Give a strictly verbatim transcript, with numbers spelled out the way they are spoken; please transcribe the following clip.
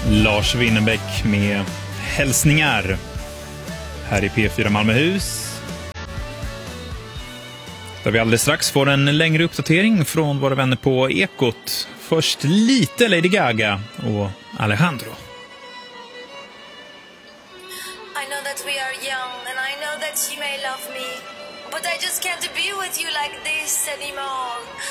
Lars Winnerbäck med hälsningar här i P fyra Malmöhus. Där vi alldeles strax får en längre uppdatering från våra vänner på Ekot. Först lite Lady Gaga och Alejandro. I know that we are young and I know that you may love me, but I just can't be with you like this anymore.